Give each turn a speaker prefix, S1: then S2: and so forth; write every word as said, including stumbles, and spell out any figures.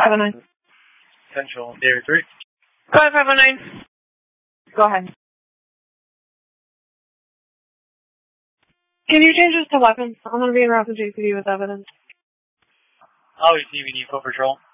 S1: five oh nine.
S2: Central, Area three.
S1: Five five oh nine. Go ahead. Can you change this to weapons? I'm going to be in route to J C D with evidence.
S2: I'll receive you for patrol.